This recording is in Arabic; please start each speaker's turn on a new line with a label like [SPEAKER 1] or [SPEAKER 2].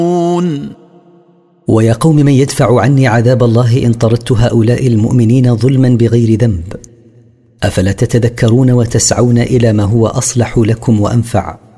[SPEAKER 1] ويا قوم من يدفع عني عذاب الله إن طردت هؤلاء المؤمنين ظلما بغير ذنب؟ أفلا تتذكرون وتسعون إلى ما هو أصلح لكم وأنفع؟